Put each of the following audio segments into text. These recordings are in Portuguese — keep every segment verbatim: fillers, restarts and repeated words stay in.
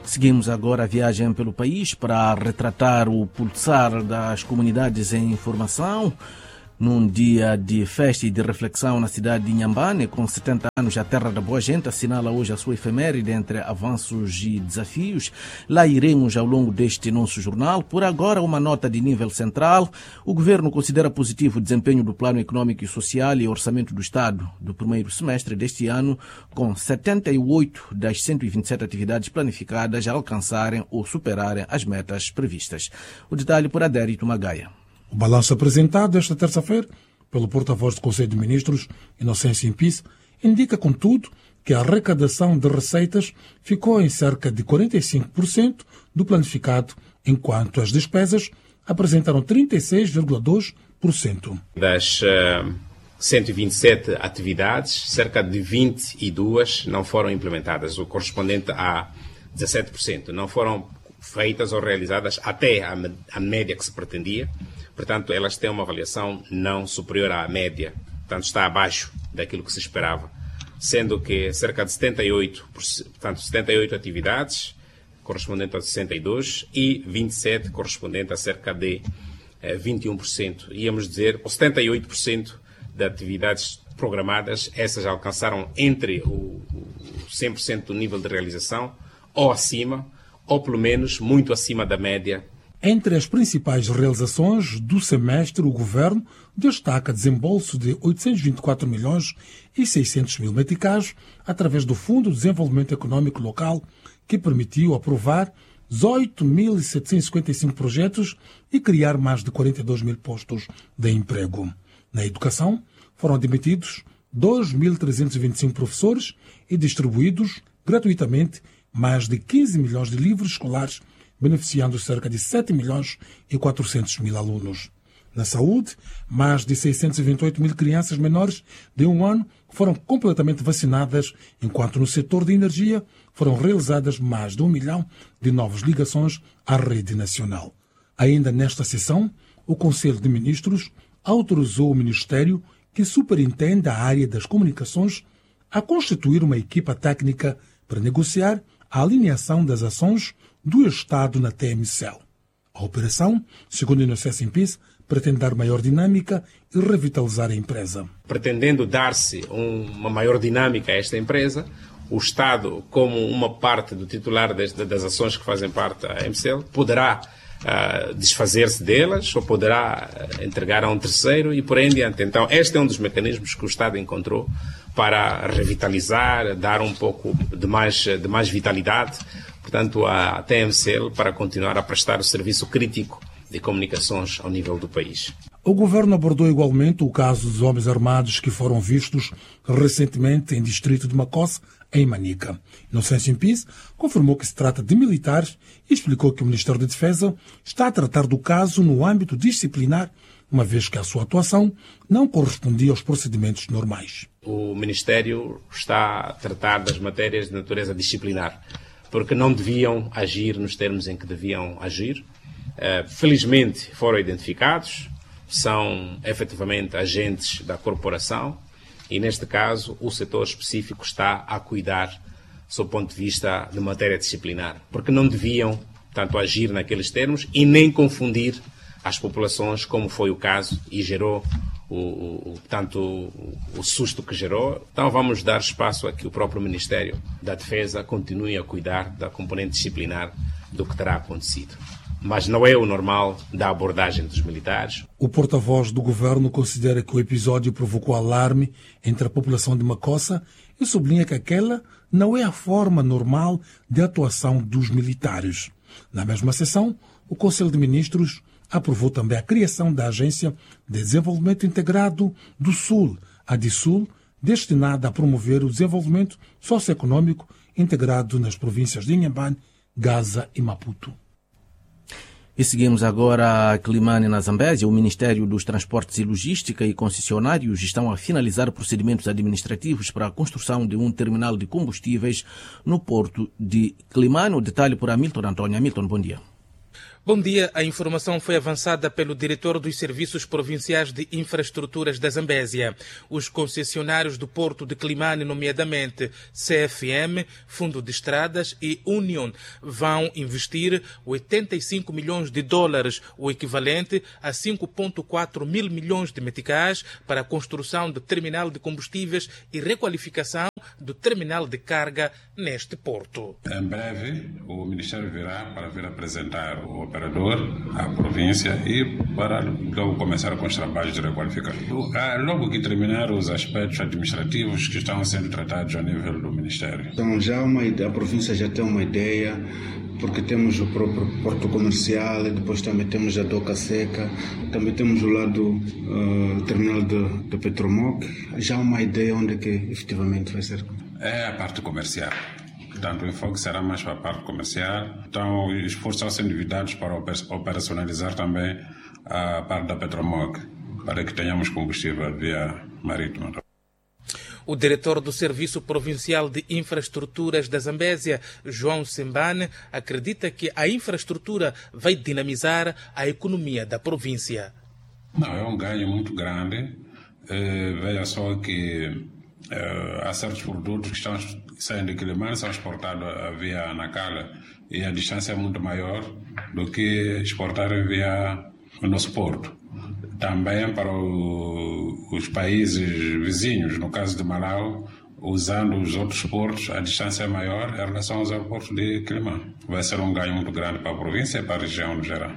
Seguimos agora a viagem pelo país para retratar o pulsar das comunidades em formação. Num dia de festa e de reflexão na cidade de Inhambane, com setenta anos, a Terra da Boa Gente assinala hoje a sua efeméride entre avanços e desafios. Lá iremos ao longo deste nosso jornal. Por agora, uma nota de nível central. O Governo considera positivo o desempenho do Plano Econômico e Social e Orçamento do Estado do primeiro semestre deste ano, com setenta e oito das cento e vinte e sete atividades planificadas a alcançarem ou superarem as metas previstas. O detalhe por Adérito Magaia. O balanço apresentado esta terça-feira pelo porta-voz do Conselho de Ministros, Inocêncio Impis, indica, contudo, que a arrecadação de receitas ficou em cerca de quarenta e cinco por cento do planificado, enquanto as despesas apresentaram trinta e seis vírgula dois por cento. Das uh, cento e vinte e sete atividades, cerca de vinte e duas não foram implementadas, o correspondente a dezassete por cento. Não foram feitas ou realizadas até a, a média que se pretendia. Portanto, elas têm uma avaliação não superior à média, portanto, está abaixo daquilo que se esperava, sendo que cerca de setenta e oito, portanto, setenta e oito atividades, correspondente a sessenta e dois, e vinte e sete, correspondente a cerca de eh, vinte e um por cento. Íamos dizer, setenta e oito por cento de atividades programadas, essas alcançaram entre o, o cem por cento do nível de realização, ou acima, ou pelo menos muito acima da média. Entre as principais realizações do semestre, o Governo destaca desembolso de oitocentos e vinte e quatro milhões e seiscentos mil meticais através do Fundo de Desenvolvimento Econômico Local, que permitiu aprovar dezoito mil setecentos e cinquenta e cinco projetos e criar mais de quarenta e dois mil postos de emprego. Na educação, foram admitidos dois mil trezentos e vinte e cinco professores e distribuídos gratuitamente mais de quinze milhões de livros escolares, beneficiando cerca de sete milhões e quatrocentos mil alunos. Na saúde, mais de seiscentos e vinte e oito mil crianças menores de um ano foram completamente vacinadas, enquanto no setor de energia foram realizadas mais de um milhão de novas ligações à rede nacional. Ainda nesta sessão, o Conselho de Ministros autorizou o Ministério, que superintende a área das comunicações, a constituir uma equipa técnica para negociar a alinhação das ações do Estado na T M C L. A operação, segundo Inocêncio Impis, pretende dar maior dinâmica e revitalizar a empresa. Pretendendo dar-se um, uma maior dinâmica a esta empresa, o Estado, como uma parte do titular das, das ações que fazem parte da M C L, poderá uh, desfazer-se delas ou poderá uh, entregar a um terceiro e por aí em diante. Então, este é um dos mecanismos que o Estado encontrou para revitalizar, dar um pouco de mais, de mais vitalidade, portanto, a T M C L para continuar a prestar o serviço crítico de comunicações ao nível do país. O Governo abordou igualmente o caso dos homens armados que foram vistos recentemente em distrito de Macossa, em Manica. Inocêncio Impis confirmou que se trata de militares e explicou que o Ministério da Defesa está a tratar do caso no âmbito disciplinar, uma vez que a sua atuação não correspondia aos procedimentos normais. O Ministério está a tratar das matérias de natureza disciplinar, porque não deviam agir nos termos em que deviam agir. Uh, felizmente foram identificados, são efetivamente agentes da corporação e, neste caso, o setor específico está a cuidar, sob o ponto de vista de matéria disciplinar, porque não deviam, tanto agir naqueles termos e nem confundir as populações, como foi o caso, e gerou o, o, tanto o, o susto que gerou. Então vamos dar espaço a que o próprio Ministério da Defesa continue a cuidar da componente disciplinar do que terá acontecido. Mas não é o normal da abordagem dos militares. O porta-voz do Governo considera que o episódio provocou alarme entre a população de Macossa e sublinha que aquela não é a forma normal de atuação dos militares. Na mesma sessão, o Conselho de Ministros aprovou também a criação da Agência de Desenvolvimento Integrado do Sul, a DISUL, destinada a promover o desenvolvimento socioeconômico integrado nas províncias de Inhambane, Gaza e Maputo. E seguimos agora a Climane, na Zambésia. O Ministério dos Transportes e Logística e concessionários estão a finalizar procedimentos administrativos para a construção de um terminal de combustíveis no porto de Climane. O detalhe por Hamilton Antônio. Hamilton, bom dia. Bom Bom dia. A informação foi avançada pelo diretor dos Serviços Provinciais de Infraestruturas da Zambésia. Os concessionários do Porto de Climane, nomeadamente C F M, Fundo de Estradas e Union, vão investir oitenta e cinco milhões de dólares, o equivalente a cinco vírgula quatro mil milhões de meticais, para a construção de terminal de combustíveis e requalificação do terminal de carga neste porto. Em breve, o Ministério virá para vir apresentar o operador à província e para logo começar com os trabalhos de requalificação. Logo que terminar os aspectos administrativos que estão sendo tratados a nível do Ministério. Então, já uma ideia, a província já tem uma ideia, porque temos o próprio porto comercial, depois também temos a doca seca, também temos o lado uh, terminal de, de Petromoc. Já há uma ideia onde é que efetivamente vai ser? É a parte comercial. Portanto, o enfoque será mais para a parte comercial. Então, esforços estão sendo enviados para operacionalizar também a parte da Petromoc, para que tenhamos combustível via marítima. O diretor do Serviço Provincial de Infraestruturas da Zambésia, João Sembane, acredita que a infraestrutura vai dinamizar a economia da província. Não, é um ganho muito grande. É, veja só que é, há certos produtos que estão saindo de Climane, são exportados via Nacala, e a distância é muito maior do que exportarem via o nosso porto. Também para o, os países vizinhos, no caso de Malau, usando os outros portos, a distância é maior em relação aos aeroportos de Climane. Vai ser um ganho muito grande para a província e para a região no geral.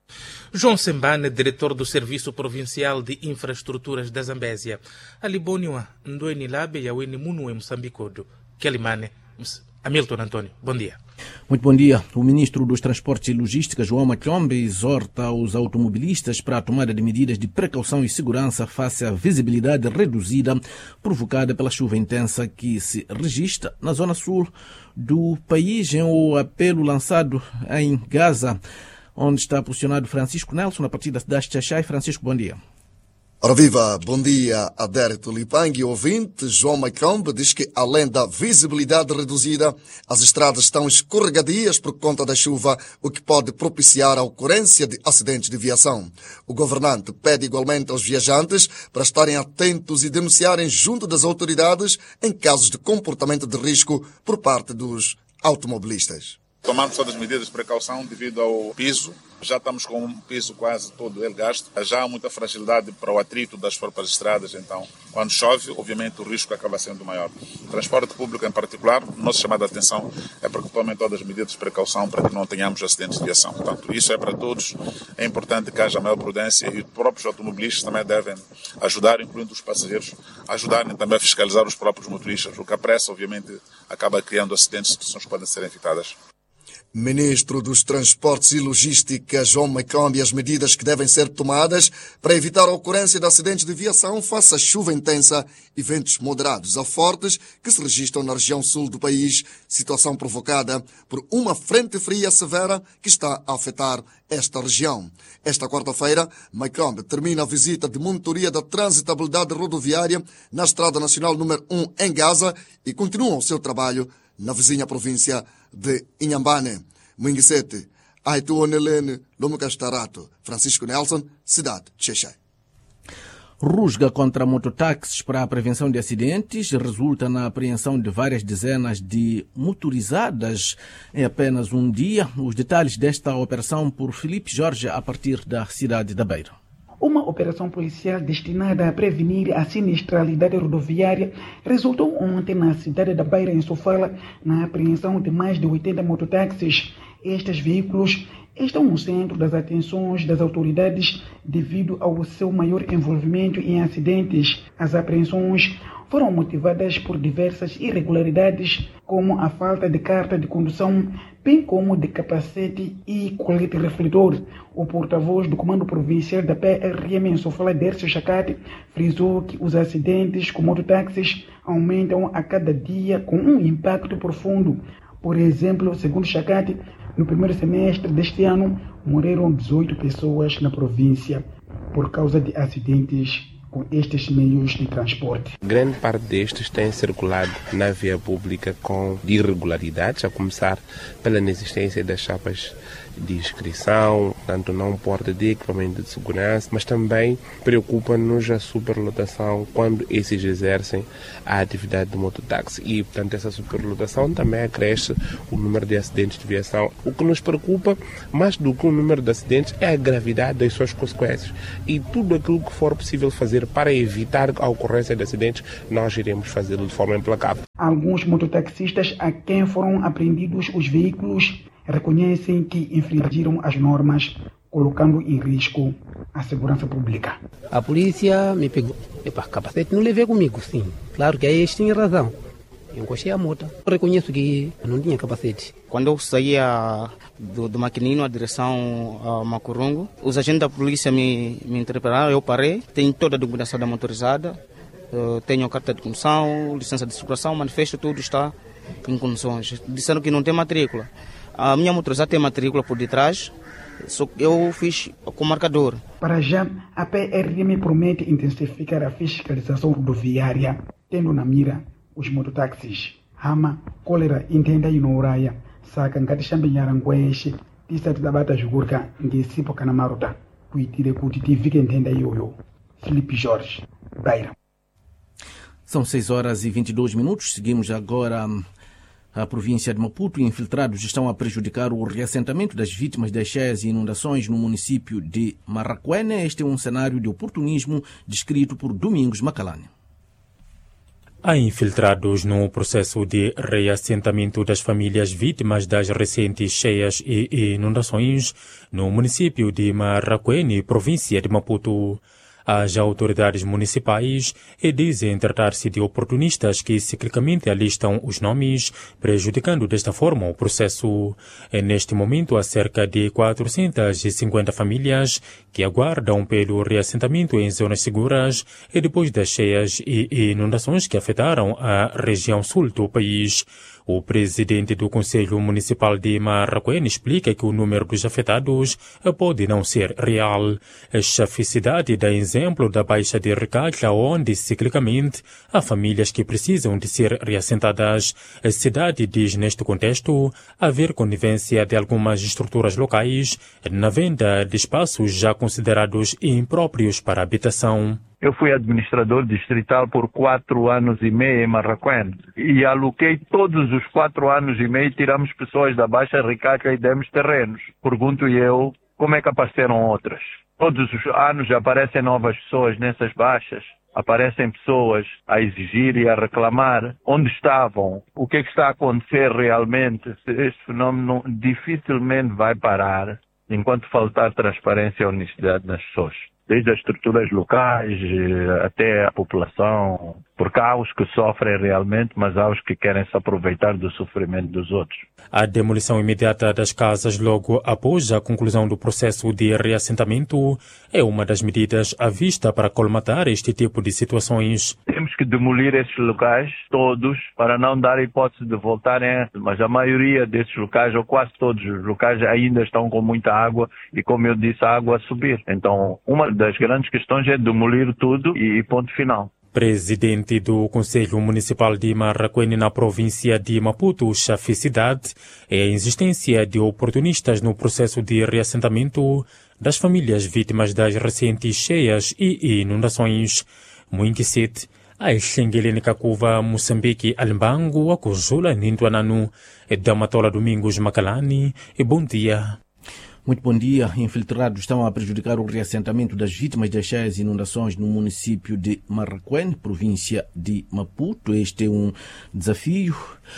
João Sembane, diretor do Serviço Provincial de Infraestruturas da Zambésia. Aliboniwa, Ndoeni Labe, Yaweni Munu, Moçambique, Kelimane, Hamilton Antônio. Bom dia. Muito bom dia. O ministro dos Transportes e Logística, João Maclombe, exorta os automobilistas para a tomada de medidas de precaução e segurança face à visibilidade reduzida provocada pela chuva intensa que se registra na zona sul do país. Em um apelo lançado em Gaza, onde está posicionado Francisco Nelson, a partir da cidade de Xaxai. Francisco, bom dia. Ora viva, bom dia, Adérito Lipang, ouvinte. João Macombe diz que, além da visibilidade reduzida, as estradas estão escorregadias por conta da chuva, o que pode propiciar a ocorrência de acidentes de viação. O governante pede igualmente aos viajantes para estarem atentos e denunciarem junto das autoridades em casos de comportamento de risco por parte dos automobilistas. Tomamos todas as medidas de precaução devido ao piso. Já estamos com um piso quase todo ele gasto. Já há muita fragilidade para o atrito das próprias estradas, então, quando chove, obviamente, o risco acaba sendo maior. O transporte público, em particular, o nosso chamado de atenção é para que tomem todas as medidas de precaução para que não tenhamos acidentes de viação. Portanto, isso é para todos. É importante que haja maior prudência e os próprios automobilistas também devem ajudar, incluindo os passageiros, ajudarem também a fiscalizar os próprios motoristas. O que a pressa, obviamente, acaba criando acidentes, situações que podem ser evitadas. Ministro dos Transportes e Logística, João Macombe, as medidas que devem ser tomadas para evitar a ocorrência de acidentes de viação face à chuva intensa e ventos moderados a fortes que se registram na região sul do país, situação provocada por uma frente fria severa que está a afetar esta região. Esta quarta-feira, Macombe termina a visita de monitoria da transitabilidade rodoviária na Estrada Nacional número um em Gaza e continua o seu trabalho na vizinha província de Inhambane. Mwingisete, Aituonelene, Lomocastarato, Francisco Nelson, cidade de Xaxai. Rusga contra mototáxis para a prevenção de acidentes resulta na apreensão de várias dezenas de motorizadas em apenas um dia. Os detalhes desta operação por Filipe Jorge, a partir da cidade da Beira. Uma operação policial destinada a prevenir a sinistralidade rodoviária resultou ontem na cidade da Beira, em Sofala, na apreensão de mais de oitenta mototáxis. Estes veículos estão no centro das atenções das autoridades devido ao seu maior envolvimento em acidentes. As apreensões foram motivadas por diversas irregularidades, como a falta de carta de condução, bem como de capacete e colete refletor. O porta-voz do Comando Provincial da P R M em Sofala, Dércio Chacate, frisou que os acidentes com mototáxis aumentam a cada dia com um impacto profundo. Por exemplo, segundo Chacate, no primeiro semestre deste ano, morreram dezoito pessoas na província por causa de acidentes com estes meios de transporte. Grande parte destes tem circulado na via pública com irregularidades, a começar pela inexistência das chapas de inscrição, tanto não porta de equipamento de segurança, mas também preocupa-nos a superlotação quando esses exercem a atividade de mototáxi. E, portanto, essa superlotação também acresce o número de acidentes de viação. O que nos preocupa, mais do que o número de acidentes, é a gravidade das suas consequências. E tudo aquilo que for possível fazer para evitar a ocorrência de acidentes, nós iremos fazê-lo de forma implacável. Alguns mototaxistas a quem foram apreendidos os veículos reconhecem que infringiram as normas, colocando em risco a segurança pública. A polícia me pegou. Epa, capacete não levei comigo, sim. Claro que aí eles tinham razão. Eu encostei a moto. Eu reconheço que não tinha capacete. Quando eu saía do, do Maquinino, a direção a Macurungo, os agentes da polícia me, me interpelaram, eu parei. Tenho toda a documentação da motorizada, tenho a carta de condução, licença de circulação, manifesto, tudo está em condições. Disseram que não tem matrícula. A minha motorizada tem matrícula por detrás, só que eu fiz com marcador. Para já, a P R M promete intensificar a fiscalização rodoviária, tendo na mira os mototáxis. Hama, cólera, intenda e nouraia, saca ngati shambe nyarangueshe, tisati tabata jugurka, ngesipo kana maruta, kuitire kuti tivike intenda yoyo. Felipe Jorge, Beira. São seis horas e vinte e dois minutos, seguimos agora a província de Maputo. Infiltrados estão a prejudicar o reassentamento das vítimas das cheias e inundações no município de Marraquene. Este é um cenário de oportunismo descrito por Domingos Macalane. Há infiltrados no processo de reassentamento das famílias vítimas das recentes cheias e inundações no município de Marraquene, província de Maputo. As autoridades municipais dizem tratar-se de oportunistas que ciclicamente alistam os nomes, prejudicando desta forma o processo. Neste momento, há cerca de quatrocentas e cinquenta famílias que aguardam pelo reassentamento em zonas seguras depois das cheias e inundações que afetaram a região sul do país. O presidente do Conselho Municipal de Marraquene explica que o número dos afetados pode não ser real. A chaficidade dá exemplo da Baixa de Recalca, onde, ciclicamente, há famílias que precisam de ser reassentadas. A cidade diz, neste contexto, haver conivência de algumas estruturas locais na venda de espaços já considerados impróprios para habitação. Eu fui administrador distrital por quatro anos e meio em Marraquene e aloquei todos os quatro anos e meio, tiramos pessoas da Baixa Recalca e demos terrenos. Pergunto eu, como é que apareceram outras? Todos os anos aparecem novas pessoas nessas baixas, aparecem pessoas a exigir e a reclamar onde estavam, o que é que está a acontecer realmente. Este fenómeno dificilmente vai parar enquanto faltar transparência e honestidade nas pessoas. Desde as estruturas locais até a população, porque há os que sofrem realmente, mas há os que querem se aproveitar do sofrimento dos outros. A demolição imediata das casas logo após a conclusão do processo de reassentamento é uma das medidas à vista para colmatar este tipo de situações. Temos que demolir esses locais todos para não dar hipótese de voltarem, mas a maioria desses locais, ou quase todos os locais, ainda estão com muita água e, como eu disse, a água a subir. Então, uma das grandes questões é demolir tudo e ponto final. Presidente do Conselho Municipal de Marraquene na província de Maputo, chaficidade é a existência de oportunistas no processo de reassentamento das famílias vítimas das recentes cheias e inundações. Muinquisite, a Xengelene Kakuva, Moçambique, Alimbango, Acozula, Nintuananu, Damatola Domingos Macalani, e bom dia. Muito bom dia. Infiltrados estão a prejudicar o reassentamento das vítimas das cheias e inundações no município de Marraquene, província de Maputo. Este é um desafio.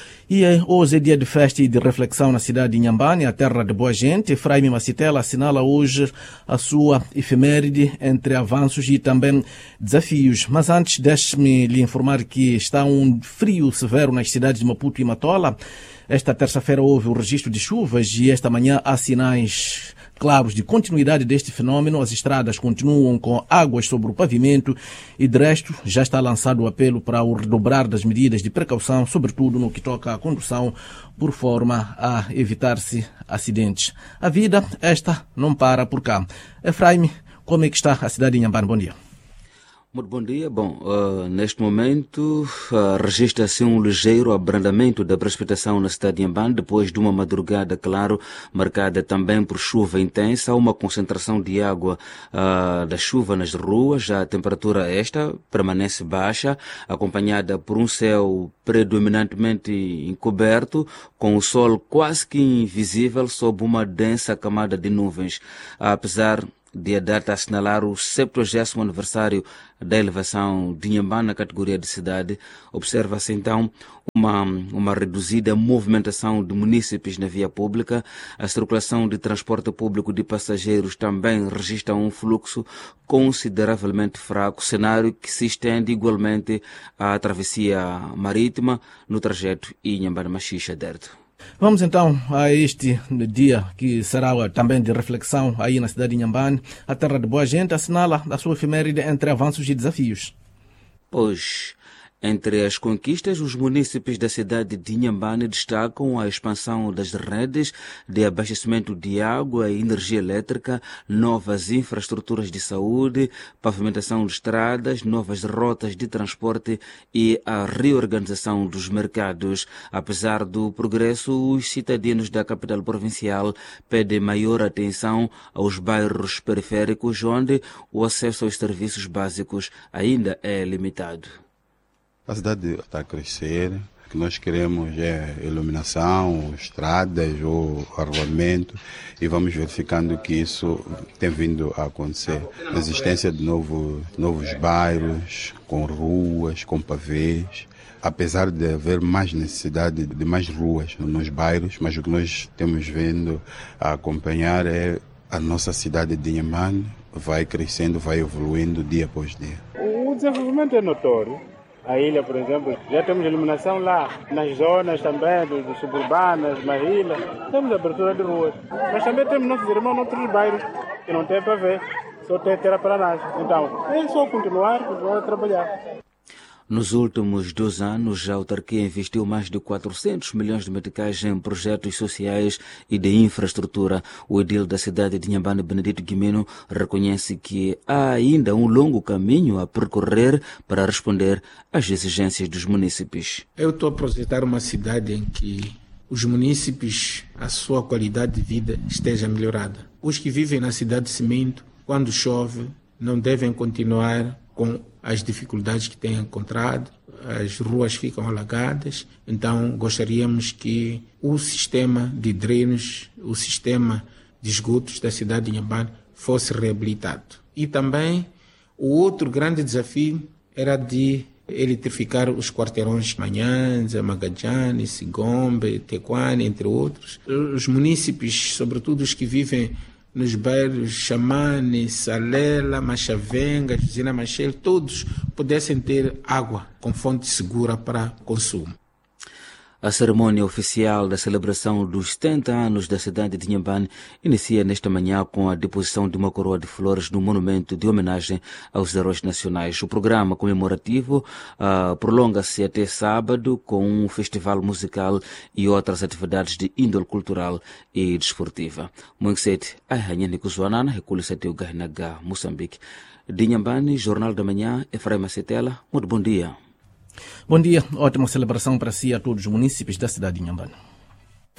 E hoje é dia de festa e de reflexão na cidade de Inhambane, a terra de boa gente. Efraim Macitela assinala hoje a sua efeméride entre avanços e também desafios. Mas antes, deixe-me lhe informar que está um frio severo nas cidades de Maputo e Matola. Esta terça-feira houve o registro de chuvas e esta manhã há sinais claros de continuidade deste fenômeno. As estradas continuam com águas sobre o pavimento e, de resto, já está lançado o apelo para o redobrar das medidas de precaução, sobretudo no que toca à condução, por forma a evitar-se acidentes. A vida, esta, não para por cá. Efraim, como é que está a cidade de Inhambane? Bom dia. Muito bom dia. Bom, uh, neste momento uh, registra-se um ligeiro abrandamento da precipitação na cidade de Inhambane depois de uma madrugada, claro, marcada também por chuva intensa, uma concentração de água uh, da chuva nas ruas. A temperatura esta permanece baixa, acompanhada por um céu predominantemente encoberto, com o sol quase que invisível sob uma densa camada de nuvens. Apesar de a data assinalar o septuagésimo aniversário da elevação de Inhambane na categoria de cidade, observa-se então uma, uma reduzida movimentação de munícipes na via pública. A circulação de transporte público de passageiros também registra um fluxo consideravelmente fraco, cenário que se estende igualmente à travessia marítima no trajeto Inhambane-Machixa, Derto. Vamos então a este dia que será também de reflexão aí na cidade de Inhambane. A Terra de Boa Gente assinala a sua efeméride entre avanços e desafios. Pois, entre as conquistas, os munícipes da cidade de Inhambane destacam a expansão das redes de abastecimento de água e energia elétrica, novas infraestruturas de saúde, pavimentação de estradas, novas rotas de transporte e a reorganização dos mercados. Apesar do progresso, os cidadãos da capital provincial pedem maior atenção aos bairros periféricos, onde o acesso aos serviços básicos ainda é limitado. A cidade está a crescer, o que nós queremos é iluminação, estradas, o arruamento, e vamos verificando que isso tem vindo a acontecer. A existência de novo, novos bairros, com ruas, com pavês, apesar de haver mais necessidade de mais ruas nos bairros, mas o que nós temos vindo a acompanhar é a nossa cidade de Inhambane vai crescendo, vai evoluindo dia após dia. O desenvolvimento é notório. A ilha, por exemplo, já temos iluminação lá, nas zonas também, dos, dos suburbanas, na ilha, temos abertura de ruas. Mas também temos nossos irmãos noutros bairros, que não tem para ver, só tem terraplanagem. Então, é só continuar, continuar a trabalhar. Nos últimos dois anos, a autarquia investiu mais de quatrocentos milhões de meticais em projetos sociais e de infraestrutura. O edil da cidade de Inhambane, Benedito Guimeno, reconhece que há ainda um longo caminho a percorrer para responder às exigências dos munícipes. Eu estou a projetar uma cidade em que os munícipes, a sua qualidade de vida esteja melhorada. Os que vivem na cidade de Cimento, quando chove, não devem continuar com as dificuldades que têm encontrado, as ruas ficam alagadas, então gostaríamos que o sistema de drenos, o sistema de esgotos da cidade de Inhambane fosse reabilitado. E também o outro grande desafio era de eletrificar os quarteirões Manhanza, Magajane, Sigombe, Tequane, entre outros. Os munícipes, sobretudo os que vivem nos bairros Chamane, Salela, Machavenga, Josina Machel, todos pudessem ter água com fonte segura para consumo. A cerimônia oficial da celebração dos setenta anos da cidade de Inhambane inicia nesta manhã com a deposição de uma coroa de flores no monumento de homenagem aos heróis nacionais. O programa comemorativo uh, prolonga-se até sábado com um festival musical e outras atividades de índole cultural e desportiva. Moixete, a rainha Nicozuanana, recolhe-se até o Garnaga, Moçambique. De Inhambane, Jornal da Manhã, Efraim Macetela, muito bom dia. Bom dia, ótima celebração para si e a todos os munícipes da cidade de Inhambane.